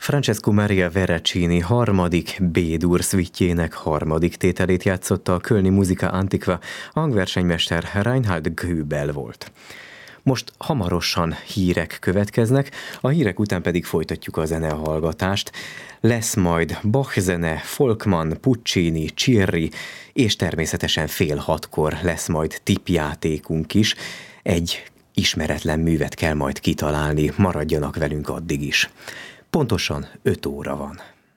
Francesco Maria Veracini harmadik B-dur szvitjének harmadik tételét játszotta a kölni Musica Antiqua, hangversenymester Reinhard Göbel volt. Most hamarosan hírek következnek, a hírek után pedig folytatjuk a zenehallgatást. Lesz majd Bach zene, Folkman, Puccini, Cirri, és természetesen 5:30 lesz majd tippjátékunk is. Egy ismeretlen művet kell majd kitalálni, maradjanak velünk addig is. Pontosan 5 óra van.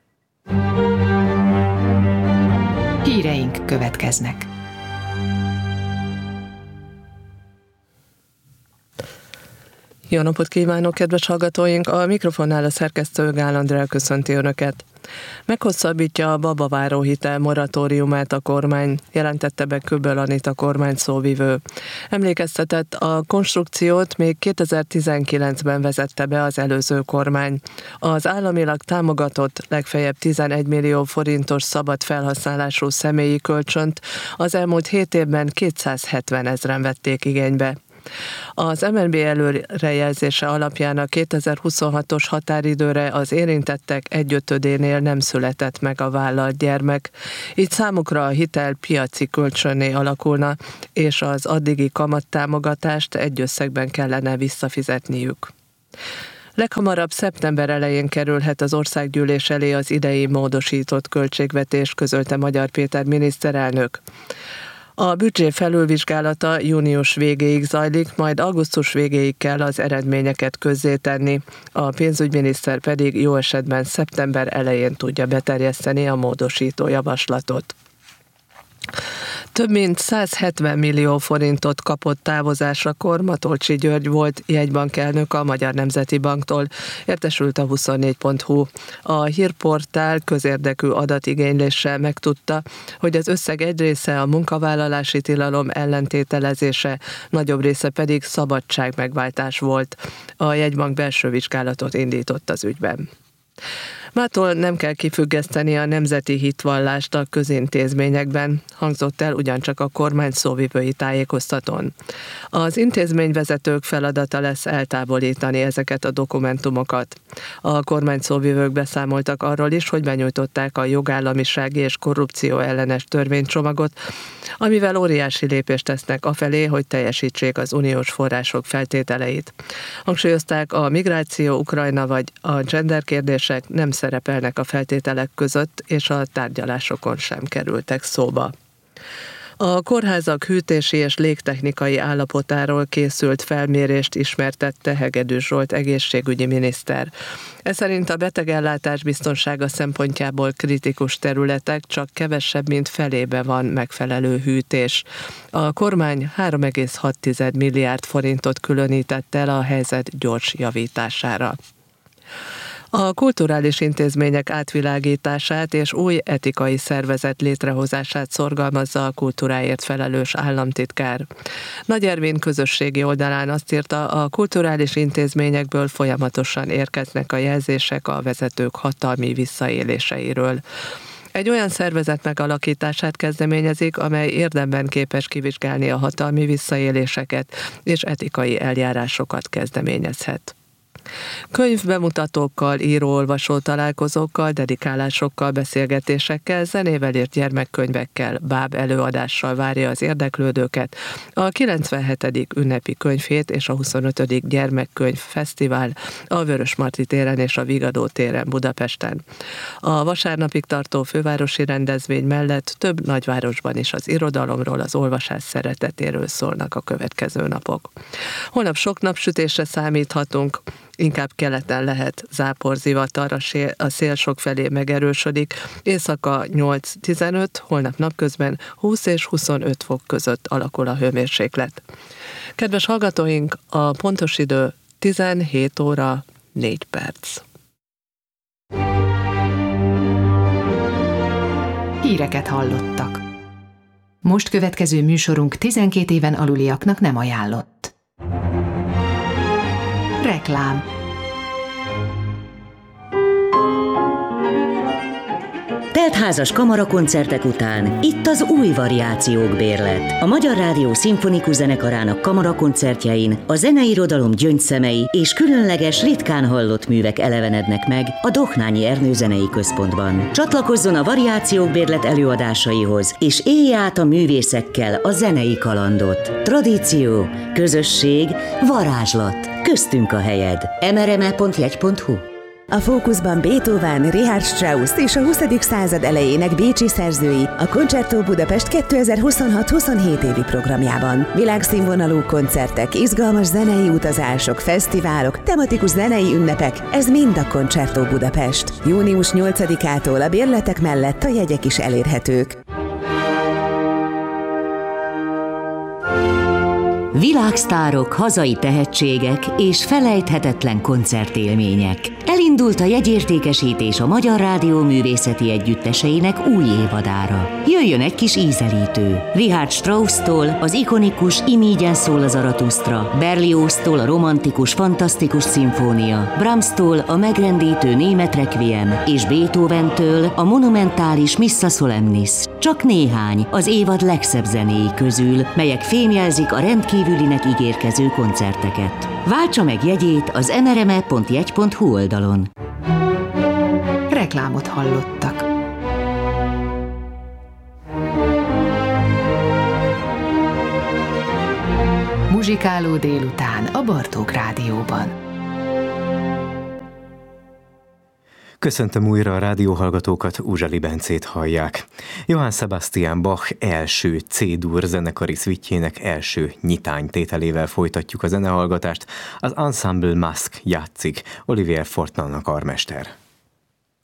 Híreink következnek. Jó napot kívánok, kedves hallgatóink! A mikrofonnál a szerkesztő Gál Andrea köszönti Önöket. Meghosszabbítja a babaváró hitel moratóriumát a kormány, jelentette be Köböl Anita kormány szóvivő. Emlékeztetett, a konstrukciót még 2019-ben vezette be az előző kormány. Az államilag támogatott legfeljebb 11 millió forintos szabad felhasználású személyi kölcsönt az elmúlt 7 évben 270 000 vették igénybe. Az MNB előrejelzése alapján a 2026-os határidőre az érintettek 1/5-énél nem született meg a vállalt gyermek, így számukra a hitel piaci kölcsönné alakulna, és az addigi kamattámogatást egy összegben kellene visszafizetniük. Leghamarabb szeptember elején kerülhet az országgyűlés elé az idei módosított költségvetés, közölte Magyar Péter miniszterelnök. A büdzsé felülvizsgálata június végéig zajlik, majd augusztus végéig kell az eredményeket közzétenni, a pénzügyminiszter pedig jó esetben szeptember elején tudja beterjeszteni a módosító javaslatot. Több mint 170 millió forintot kapott távozásakor Matolcsy György volt jegybankelnök a Magyar Nemzeti Banktól, értesült a 24.hu. A hírportál közérdekű adatigényléssel megtudta, hogy az összeg egy része a munkavállalási tilalom ellentételezése, nagyobb része pedig szabadságmegváltás volt. A jegybank belső vizsgálatot indított az ügyben. Mától nem kell kifüggeszteni a nemzeti hitvallást a közintézményekben, hangzott el ugyancsak a kormány szóvivői tájékoztatón. Az intézményvezetők feladata lesz eltávolítani ezeket a dokumentumokat. A kormány szóvivők beszámoltak arról is, hogy benyújtották a jogállamisági és korrupció ellenes törvénycsomagot, amivel óriási lépést tesznek afelé, hogy teljesítsék az uniós források feltételeit. Hangsúlyozták, a migráció, Ukrajna vagy a gender kérdések nem szerepelnek a feltételek között, és a tárgyalásokon sem kerültek szóba. A kórházak hűtési és légtechnikai állapotáról készült felmérést ismertette Hegedűs Zsolt egészségügyi miniszter. Ez szerint a betegellátás biztonsága szempontjából kritikus területek csak kevesebb, mint felébe van megfelelő hűtés. A kormány 3,6 milliárd forintot különített el a helyzet gyors javítására. A kulturális intézmények átvilágítását és új etikai szervezet létrehozását szorgalmazza a kultúráért felelős államtitkár. Nagy Ervin közösségi oldalán azt írta, a kulturális intézményekből folyamatosan érkeznek a jelzések a vezetők hatalmi visszaéléseiről. Egy olyan szervezet megalakítását kezdeményezik, amely érdemben képes kivizsgálni a hatalmi visszaéléseket és etikai eljárásokat kezdeményezhet. Könyvbemutatókkal, író-olvasó találkozókkal, dedikálásokkal, beszélgetésekkel, zenével írt gyermekkönyvekkel, báb előadással várja az érdeklődőket a 97. ünnepi könyvhét és a 25. gyermekkönyv fesztivál a Vörösmarty téren és a Vigadó téren Budapesten. A vasárnapig tartó fővárosi rendezvény mellett több nagyvárosban is az irodalomról, az olvasás szeretetéről szólnak a következő napok. Holnap sok napsütésre számíthatunk, inkább keleten lehet záporzivatar, a szél sokfelé megerősödik, éjszaka 8-15, holnap napközben 20 és 25 fok között alakul a hőmérséklet. Kedves hallgatóink, a pontos idő 17 óra 4 perc. Híreket hallottak. Most következő műsorunk 12 éven aluliaknak nem ajánlott. Reklám. Teltházas kamarakoncertek után itt az új variációk bérlet. A Magyar Rádió Szimfonikus Zenekarának kamarakoncertjein a zeneirodalom gyöngyszemei és különleges, ritkán hallott művek elevenednek meg a Dohnányi Ernő Zenei Központban. Csatlakozzon a variációk bérlet előadásaihoz, és élje át a művészekkel a zenei kalandot. Tradíció, közösség, varázslat. Köztünk a helyed. mrme.jegy.hu. A fókuszban Beethoven, Richard Strauss és a 20. század elejének bécsi szerzői a Concerto Budapest 2026-27 évi programjában. Világszínvonalú koncertek, izgalmas zenei utazások, fesztiválok, tematikus zenei ünnepek, ez mind a Concerto Budapest. Június 8-ától a bérletek mellett a jegyek is elérhetők. Világsztárok, hazai tehetségek és felejthetetlen koncertélmények. Elindult a jegyértékesítés a Magyar Rádió művészeti együtteseinek új évadára. Jöjjön egy kis ízelítő. Richard Strauss-tól az ikonikus Imígyen szól a Zaratusztra, Berlioz-tól a romantikus, fantasztikus szimfónia, Brahms-tól a megrendítő német requiem és Beethoven-től a monumentális Missa Solemnis. Csak néhány az évad legszebb zenéi közül, melyek fémjelzik a rendkívülinek ígérkező koncerteket. Váltsa meg jegyét az mrme.jegy.hu oldalon. Reklámot hallottak. Muzsikáló délután a Bartók Rádióban. Köszöntöm újra a rádióhallgatókat, Uzsali Bencét hallják. Johann Sebastian Bach első C-dur zenekari szvitjének első nyitánytételével folytatjuk a zenehallgatást. Az Ensemble Masque játszik, Olivier Fortnan a karmester.